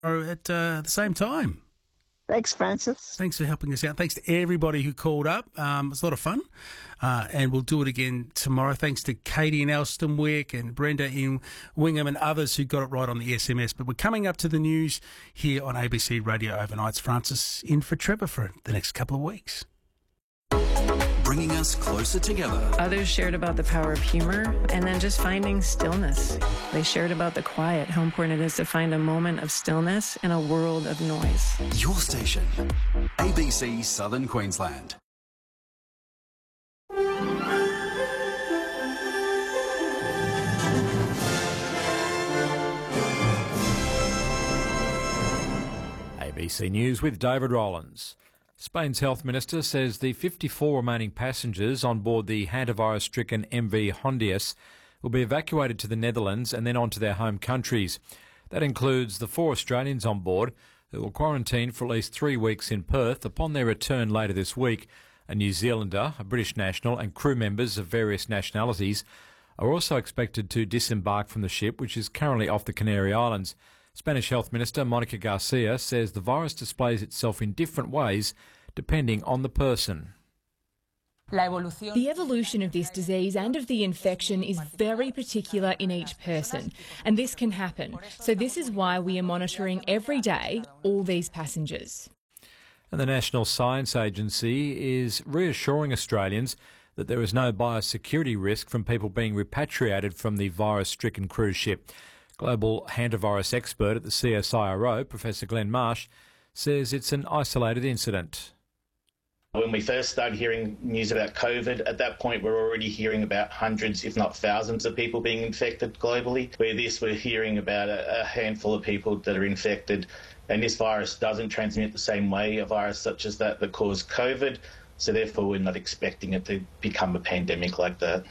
at the same time. Thanks, Francis. Thanks for helping us out. Thanks to everybody who called up. It was a lot of fun. And we'll do it again tomorrow. Thanks to Katie in Elstonwick and Brenda in Wingham and others who got it right on the SMS. But we're coming up to the news here on ABC Radio Overnights. Francis in for Trevor for the next couple of weeks. Bringing us closer together. Others shared about the power of humor and then just finding stillness. They shared about the quiet, how important it is to find a moment of stillness in a world of noise. Your station, ABC Southern Queensland. ABC News with David Rollins. Spain's health minister says the 54 remaining passengers on board the hantavirus-stricken MV Hondias will be evacuated to the Netherlands and then on to their home countries. That includes the 4 Australians on board who will quarantine for at least 3 weeks in Perth upon their return later this week. A New Zealander, a British national and crew members of various nationalities are also expected to disembark from the ship, which is currently off the Canary Islands. Spanish Health Minister Monica Garcia says the virus displays itself in different ways depending on the person. The evolution of this disease and of the infection is very particular in each person, and this can happen. So this is why we are monitoring every day all these passengers. And the National Science Agency is reassuring Australians that there is no biosecurity risk from people being repatriated from the virus-stricken cruise ship. Global hantavirus expert at the CSIRO, Professor Glenn Marsh, says it's an isolated incident. When we first started hearing news about COVID, at that point we're already hearing about hundreds, if not thousands, of people being infected globally. Where this, we're hearing about a handful of people that are infected, and this virus doesn't transmit the same way a virus such as that caused COVID, so therefore we're not expecting it to become a pandemic like that.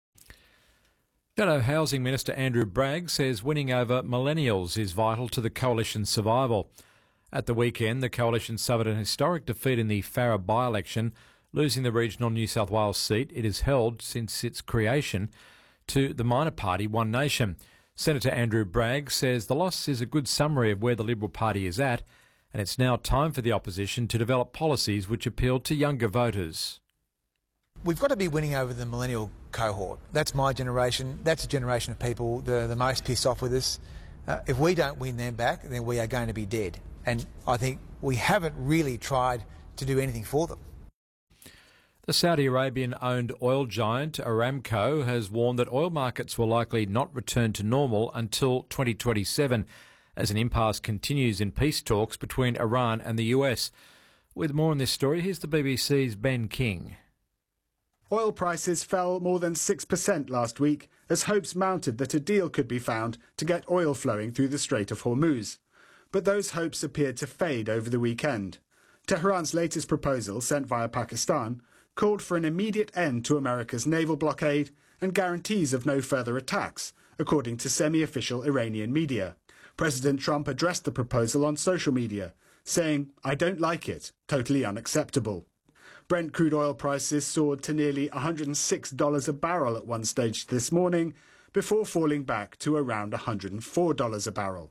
Shadow Housing Minister Andrew Bragg says winning over millennials is vital to the Coalition's survival. At the weekend, the Coalition suffered an historic defeat in the Farrer by-election, losing the regional New South Wales seat it has held since its creation to the minor party One Nation. Senator Andrew Bragg says the loss is a good summary of where the Liberal Party is at, and it's now time for the opposition to develop policies which appeal to younger voters. We've got to be winning over the millennial cohort. That's my generation. That's a generation of people that are the most pissed off with us. If we don't win them back, then we are going to be dead. And I think we haven't really tried to do anything for them. The Saudi Arabian-owned oil giant Aramco has warned that oil markets will likely not return to normal until 2027 as an impasse continues in peace talks between Iran and the US. With more on this story, here's the BBC's Ben King. Oil prices fell more than 6% last week as hopes mounted that a deal could be found to get oil flowing through the Strait of Hormuz. But those hopes appeared to fade over the weekend. Tehran's latest proposal, sent via Pakistan, called for an immediate end to America's naval blockade and guarantees of no further attacks, according to semi-official Iranian media. President Trump addressed the proposal on social media, saying, "I don't like it, totally unacceptable." Brent crude oil prices soared to nearly $106 a barrel at one stage this morning, before falling back to around $104 a barrel.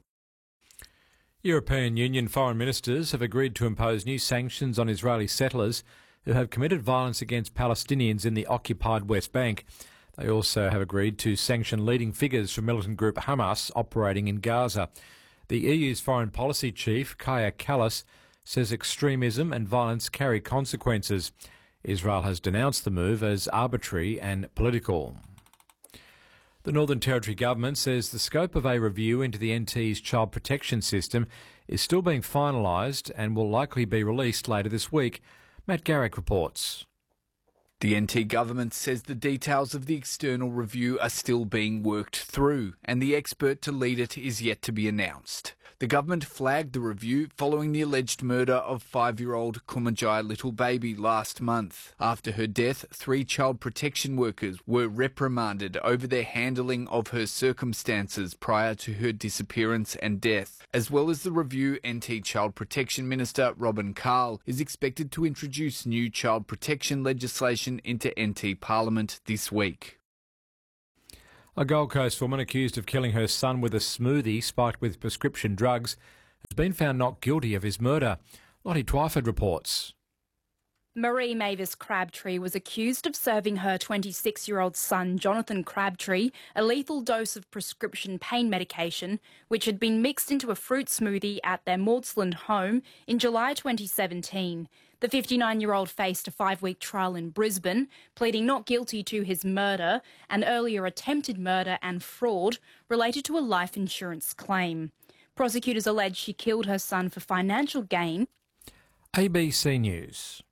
European Union foreign ministers have agreed to impose new sanctions on Israeli settlers who have committed violence against Palestinians in the occupied West Bank. They also have agreed to sanction leading figures from militant group Hamas operating in Gaza. The EU's foreign policy chief, Kaja Kallas, says extremism and violence carry consequences. Israel has denounced the move as arbitrary and political. The Northern Territory Government says the scope of a review into the NT's child protection system is still being finalised and will likely be released later this week. Matt Garrick reports. The NT government says the details of the external review are still being worked through and the expert to lead it is yet to be announced. The government flagged the review following the alleged murder of 5-year-old Kumajai Little Baby last month. After her death, 3 child protection workers were reprimanded over their handling of her circumstances prior to her disappearance and death. As well as the review, NT Child Protection Minister Robin Carl is expected to introduce new child protection legislation into NT Parliament this week. A Gold Coast woman accused of killing her son with a smoothie spiked with prescription drugs has been found not guilty of his murder. Lottie Twyford reports. Marie Mavis Crabtree was accused of serving her 26-year-old son, Jonathan Crabtree, a lethal dose of prescription pain medication, which had been mixed into a fruit smoothie at their Maudsley home in July 2017. The 59-year-old faced a 5-week trial in Brisbane, pleading not guilty to his murder and earlier attempted murder and fraud related to a life insurance claim. Prosecutors allege she killed her son for financial gain. ABC News.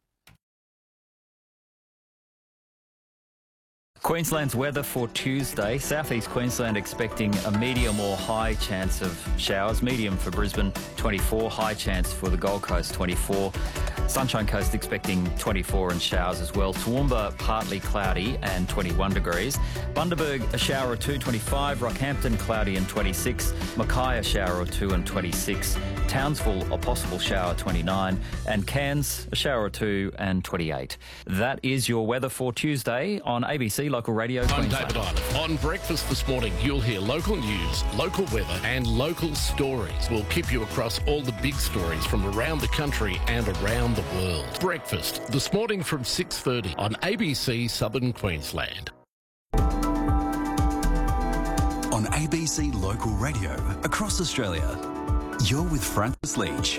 Queensland's weather for Tuesday. Southeast Queensland expecting a medium or high chance of showers. Medium for Brisbane, 24. High chance for the Gold Coast, 24. Sunshine Coast expecting 24 and showers as well. Toowoomba partly cloudy and 21 degrees. Bundaberg a shower or 2, 25. Rockhampton cloudy and 26. Mackay a shower or 2 and 26. Townsville a possible shower, 29. And Cairns a shower or 2 and 28. That is your weather for Tuesday on ABC Local Radio Queensland. I'm David Island. On Breakfast this morning, you'll hear local news, local weather and local stories. We'll keep you across all the big stories from around the country and around the world. Breakfast this morning from 6:30 on ABC Southern Queensland. On ABC Local Radio across Australia, you're with Francis Leach.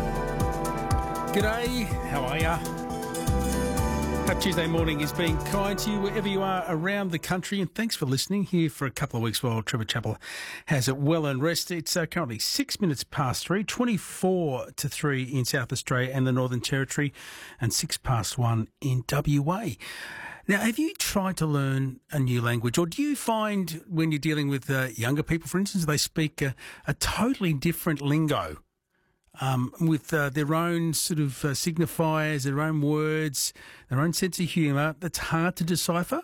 G'day, how are ya? Hope Tuesday morning is being kind to you wherever you are around the country, and thanks for listening here for a couple of weeks while Trevor Chappell has it well and rest. It's currently 6 minutes past 3, 24 to 3 in South Australia and the Northern Territory, and 6 past 1 in WA. Now, have you tried to learn a new language, or do you find when you're dealing with younger people, for instance, they speak a totally different lingo? With their own sort of signifiers, their own words, their own sense of humour, that's hard to decipher?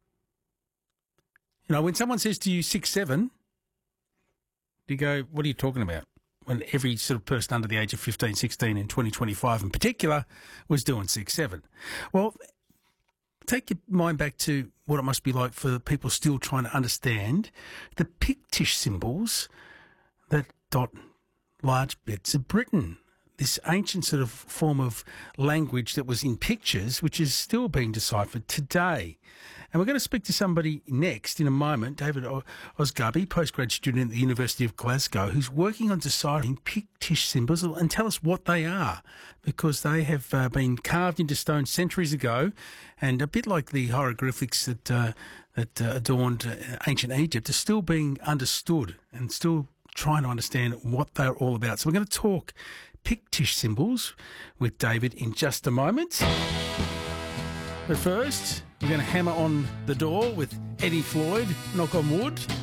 You know, when someone says to you 6'7", you go, what are you talking about? When every sort of person under the age of 15, 16 in 2025 in particular was doing 6'7". Well, take your mind back to what it must be like for people still trying to understand the Pictish symbols that dot large bits of Britain, this ancient sort of form of language that was in pictures, which is still being deciphered today. And we're going to speak to somebody next in a moment, David Osgabi, postgrad student at the University of Glasgow, who's working on deciphering Pictish symbols, and tell us what they are, because they have been carved into stone centuries ago, and a bit like the hieroglyphics that adorned ancient Egypt, are still being understood and still trying to understand what they're all about. So we're going to talk Pictish symbols with David in just a moment. But first, we're going to hammer on the door with Eddie Floyd, knock on wood.